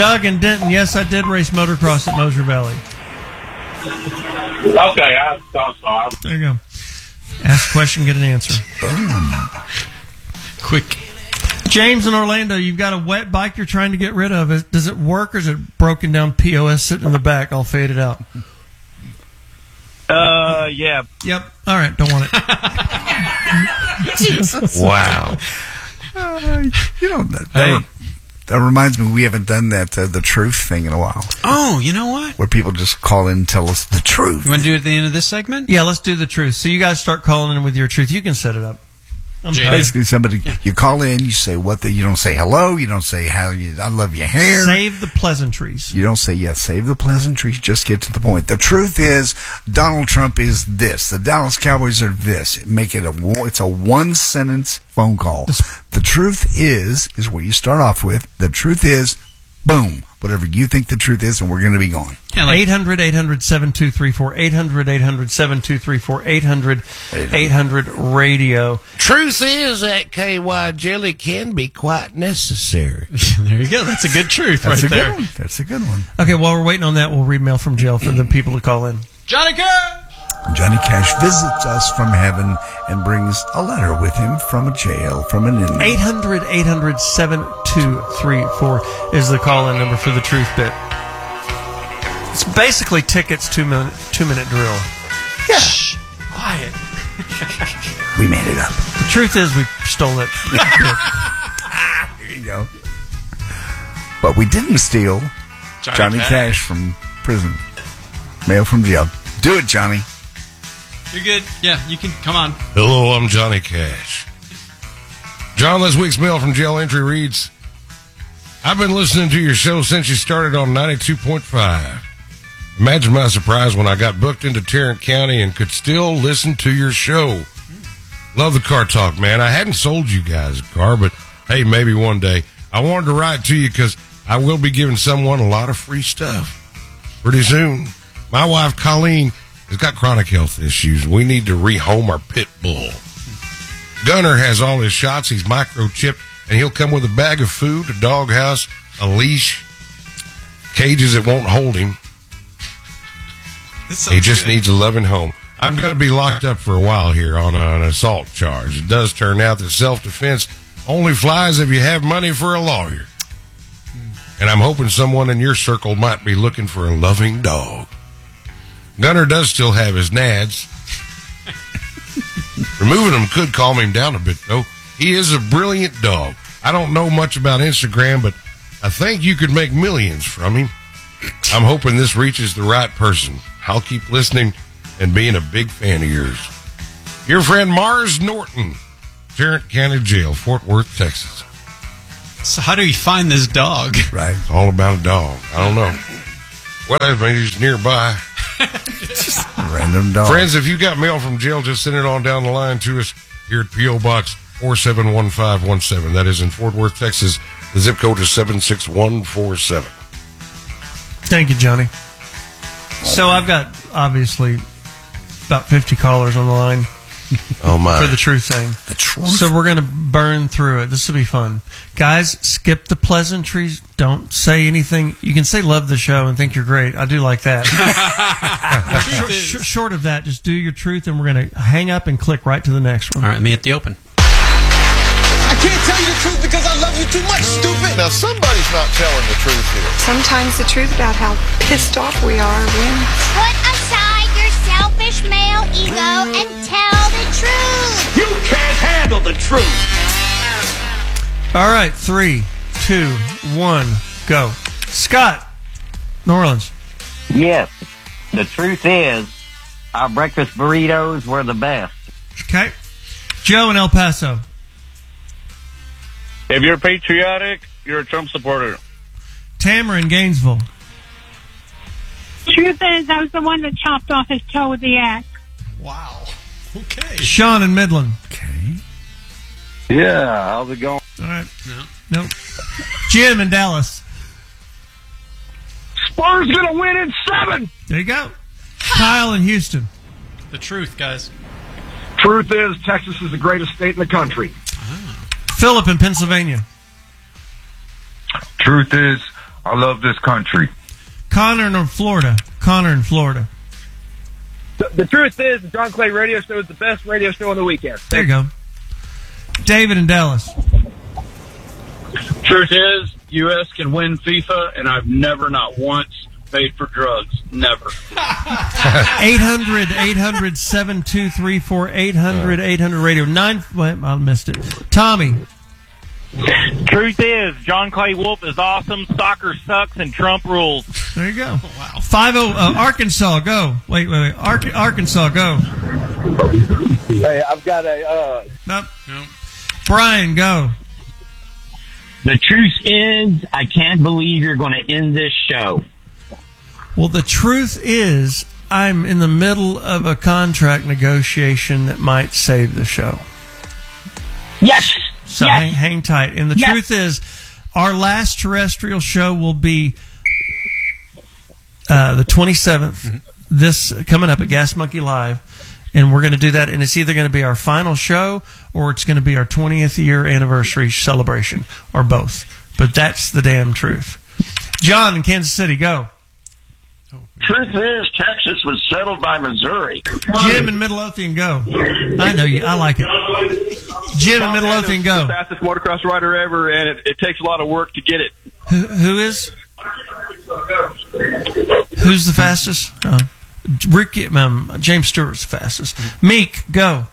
Doug and Denton, yes, I did race motocross at Moser Valley. Okay, I thought so. There you go. Ask a question, get an answer. Quick. James in Orlando, you've got a wet bike you're trying to get rid of. Does it work, or is it broken down POS sitting in the back all faded out? Yeah. Yep. All right, don't want it. Jesus. Wow. That reminds me, we haven't done that the truth thing in a while. Oh, you know what? Where people just call in and tell us the truth. You want to do it at the end of this segment? Yeah, let's do the truth. So you guys start calling in with your truth. You can set it up. Basically, you call in, you say you don't say hello, you don't say I love your hair. Save the pleasantries. You don't say save the pleasantries, just get to the point. The truth is, Donald Trump is this. The Dallas Cowboys are this. It's a one sentence phone call. The truth is where you start off with. The truth is, boom, whatever you think the truth is, and we're going to be gone. 800-800-7234, 800-800-7234, 800-800-RADIO. Truth is that KY jelly can be quite necessary. There you go. That's a good truth right there. That's a good one. Okay, while we're waiting on that, we'll read mail from jail for the people to call in. Johnny Cash! Johnny Cash visits us from heaven and brings a letter with him from a jail, from an inmate. 800-800-7234 is the call-in number for the truth bit. It's basically Ticket's two-minute drill. Yeah. Shh. Quiet. We made it up. The truth is we stole it. There you go. But we didn't steal Johnny Cash from prison. Mail from jail. Do it, Johnny. You're good. Yeah, you can. Come on. Hello, I'm Johnny Cash. John, this week's mail from jail entry reads, I've been listening to your show since you started on 92.5. Imagine my surprise when I got booked into Tarrant County and could still listen to your show. Love the car talk, man. I hadn't sold you guys a car, but hey, maybe one day. I wanted to write to you because I will be giving someone a lot of free stuff pretty soon. My wife, Colleen, has got chronic health issues. We need to rehome our pit bull. Gunner has all his shots. He's microchipped, and he'll come with a bag of food, a doghouse, a leash, cages that won't hold him. He just needs a loving home. I'm going to be locked up for a while here on an assault charge. It does turn out that self-defense only flies if you have money for a lawyer. And I'm hoping someone in your circle might be looking for a loving dog. Gunner does still have his nads. Removing them could calm him down a bit, though. He is a brilliant dog. I don't know much about Instagram, but I think you could make millions from him. I'm hoping this reaches the right person. I'll keep listening and being a big fan of yours. Your friend Mars Norton, Tarrant County Jail, Fort Worth, Texas. So how do we find this dog? Right. It's all about a dog. I don't know. Well, I mean, he's nearby. Just a random dog. Friends, if you got mail from jail, just send it on down the line to us here at P.O. Box 471517. That is in Fort Worth, Texas. The zip code is 76147. Thank you, Johnny. So I've got, obviously, about 50 callers on the line. Oh, my. For the truth thing. The truth? So we're going to burn through it. This will be fun. Guys, skip the pleasantries. Don't say anything. You can say love the show and think you're great. I do like that. Short of that, just do your truth, and we're going to hang up and click right to the next one. All right, me at the open. I can't tell you the truth because I love you too much, stupid. Now, somebody's not telling the truth here. Sometimes the truth about how pissed off we are wins. Put aside your selfish male ego and tell the truth. You can't handle the truth. All right, 3, 2, 1, go. Scott, New Orleans. Yes. The truth is, our breakfast burritos were the best. Okay. Joe in El Paso. If you're patriotic, you're a Trump supporter. Tamara in Gainesville. Truth is, I was the one that chopped off his toe with the axe. Wow. Okay. Sean in Midland. Okay. Yeah, how's it going? All right. Nope. Jim in Dallas. Spurs gonna win in 7. There you go. Kyle in Houston. The truth, guys. Truth is, Texas is the greatest state in the country. Philip in Pennsylvania. Truth is, I love this country. Connor in Florida. The truth is, the John Clay Radio Show is the best radio show on the weekend. There you go. David in Dallas. Truth is, U.S. can win FIFA, and I've never, not once, paid for drugs. Never. 800-723-4800, 800-radio. I missed it. Tommy. Truth is, John Clay Wolf is awesome, soccer sucks, and Trump rules. There you go. Wow. 50 Arkansas, go. Wait. Arkansas, go. Hey, I've got a... Nope. Brian, go. The truth is, I can't believe you're going to end this show. Well, the truth is, I'm in the middle of a contract negotiation that might save the show. Yes! So yes. hang tight. And the truth is, our last terrestrial show will be the 27th, this coming up at Gas Monkey Live. And we're going to do that, and it's either going to be our final show or it's going to be our 20th year anniversary celebration, or both. But that's the damn truth. John in Kansas City, go. Truth is, Texas was settled by Missouri. Jim in Midlothian, go. I know you. I like it. Jim in Midlothian, go. The fastest motocross rider ever, and it takes a lot of work to get it. Who is? Who's the fastest? Ricky, James Stewart's the fastest. Meek, go.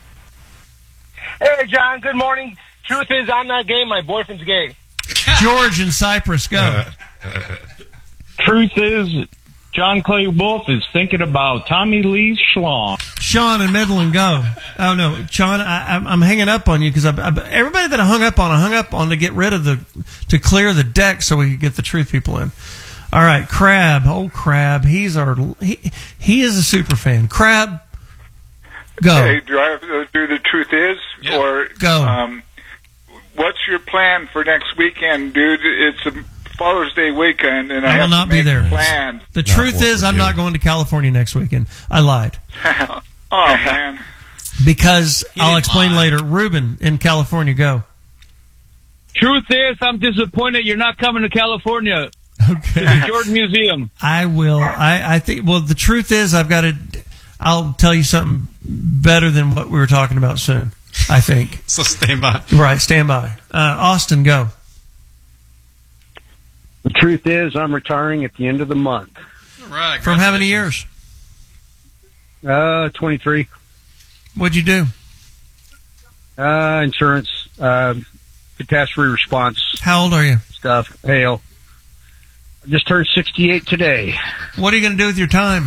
Hey, John, good morning. Truth is, I'm not gay. My boyfriend's gay. George in Cyprus, go. Truth is, John Clay Wolf is thinking about Tommy Lee Schlong. Sean in Midland, go. Oh, no. Sean, I'm hanging up on you because everybody that I hung up on to get rid of to clear the deck so we could get the truth people in. All right, Crab. Oh, Crab. He is a super fan. Crab, go. Hey, do I have to do the truth is? Yeah. Or go. What's your plan for next weekend, dude? It's a Father's Day weekend, and I will have not to be make there. plans. The truth is, I'm not going to California next weekend. I lied. Oh, man. Because I'll explain later. Ruben in California, go. Truth is, I'm disappointed you're not coming to California. Okay. To the Jordan Museum. I will. I think. Well, the truth is, I'll tell you something better than what we were talking about soon. I think. So stand by. Right, stand by. Austin, go. The truth is, I'm retiring at the end of the month. All right. From how many years? 23. What'd you do? Insurance, catastrophe response. How old are you? Stuff. Hail. I just turned 68 today. What are you going to do with your time?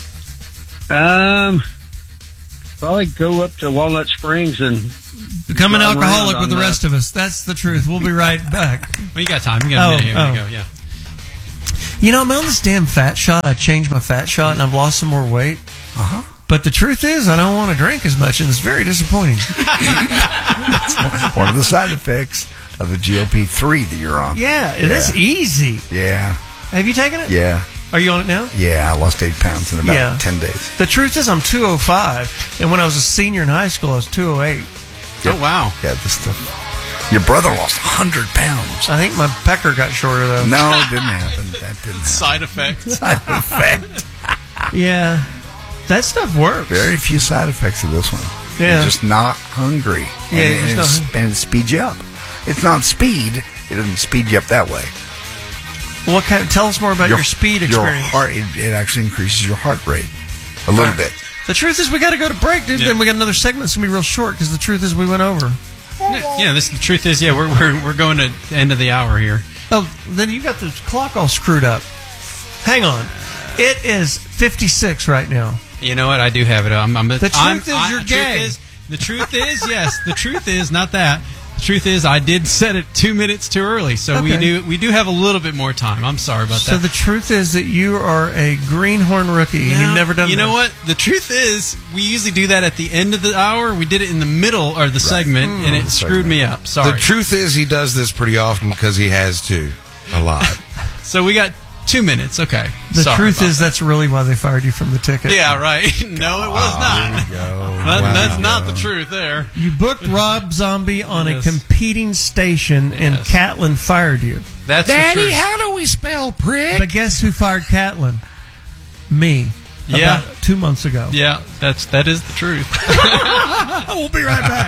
Probably go up to Walnut Springs and become an alcoholic with the rest of us. That's the truth. We'll be right back. Well, you got time. You got a minute. Here we go. Yeah. You know, I'm on this damn fat shot. I changed my fat shot, and I've lost some more weight. Uh-huh. But the truth is, I don't want to drink as much, and it's very disappointing. That's one of the side effects of the GLP-3 that you're on. Yeah, it is easy. Yeah. Have you taken it? Yeah. Are you on it now? Yeah, I lost 8 pounds in about 10 days. The truth is, I'm 205, and when I was a senior in high school, I was 208. Oh, wow. Yeah, this stuff. Your brother lost 100 pounds. I think my pecker got shorter, though. No, it didn't happen. That didn't happen. Side effect. Side effect. Yeah. That stuff works. Very few side effects of this one. Yeah. You're just not hungry. Yeah, and it speeds you up. It's not speed. It doesn't speed you up that way. What kind? Tell us more about your speed experience. Your heart, it actually increases your heart rate a little bit. The truth is, we got to go to break, dude. Yeah. Then we got another segment that's gonna be real short because the truth is, we went over. Yeah, the truth is, we're going to the end of the hour here. Oh, then you got the clock all screwed up. Hang on, it is 56 right now. You know what? I do have it. The truth is, you're gay. The truth is, yes. The truth is, not that. The truth is, I did set it 2 minutes too early, so Okay. we do have a little bit more time. I'm sorry about that. So the truth is that you are a greenhorn rookie, and you've never done. You know what? The truth is, we usually do that at the end of the hour. We did it in the middle or the segment, and it screwed me up. Sorry. The truth is, he does this pretty often because he has to. A lot. So we got 2 minutes. Okay. The Sorry truth about is that's really why they fired you from the ticket. Yeah, right. No, it was not. That's not the truth there. You booked Rob Zombie on Yes. a competing station, and Catlin fired you. That's Daddy, the truth. how do we spell prick? But guess who fired Catlin? Me. Yeah. About 2 months ago. Yeah, that is the truth. We'll be right back.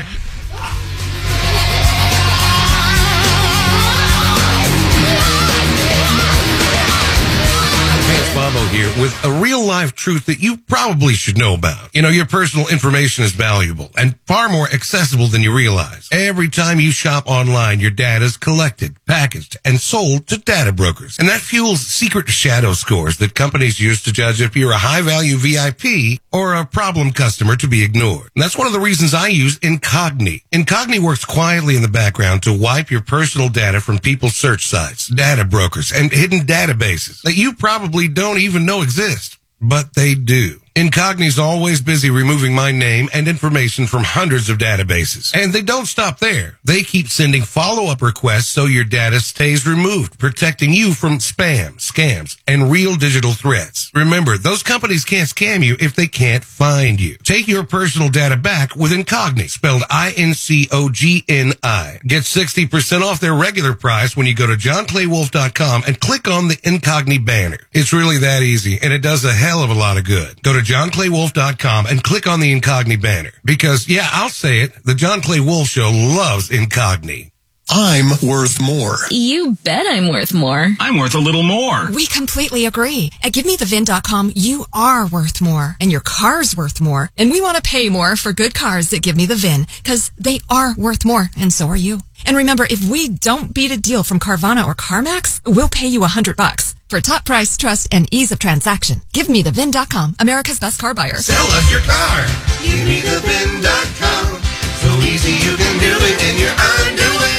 Vance Bobo here with a real-life truth that you probably should know about. You know, your personal information is valuable and far more accessible than you realize. Every time you shop online, your data is collected, packaged, and sold to data brokers. And that fuels secret shadow scores that companies use to judge if you're a high-value VIP or a problem customer to be ignored. And that's one of the reasons I use Incogni. Incogni works quietly in the background to wipe your personal data from people's search sites, data brokers, and hidden databases that you probably don't even know exist, but they do. Incogni's always busy removing my name and information from hundreds of databases. And they don't stop there. They keep sending follow-up requests so your data stays removed, protecting you from spam, scams, and real digital threats. Remember, those companies can't scam you if they can't find you. Take your personal data back with Incogni, spelled I-N-C-O-G-N-I. Get 60% off their regular price when you go to johnclaywolf.com and click on the Incogni banner. It's really that easy, and it does a hell of a lot of good. Go to johnclaywolf.com and click on the Incogni banner. Because, yeah, I'll say it, the John Clay Wolf Show loves Incogni. I'm worth more. You bet I'm worth more. I'm worth a little more. We completely agree. At GiveMeTheVin.com, you are worth more, and your car's worth more. And we want to pay more for good cars that give me the VIN, because they are worth more, and so are you. And remember, if we don't beat a deal from Carvana or CarMax, we'll pay you $100 for top price, trust, and ease of transaction. GiveMeTheVin.com, America's best car buyer. Sell us your car. GiveMeTheVin.com. So easy you can do it in your underwear.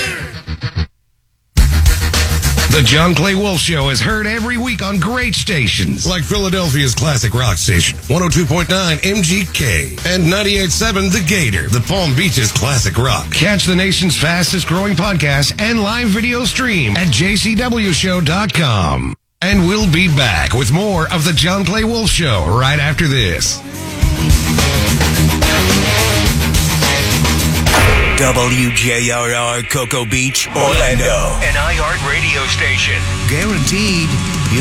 The John Clay Wolf Show is heard every week on great stations like Philadelphia's classic rock station, 102.9 MGK, and 98.7 The Gator, the Palm Beach's classic rock. Catch the nation's fastest growing podcast and live video stream at jcwshow.com. And we'll be back with more of the John Clay Wolf Show right after this. WJRR Cocoa Beach, Orlando. An iHeart radio station. Guaranteed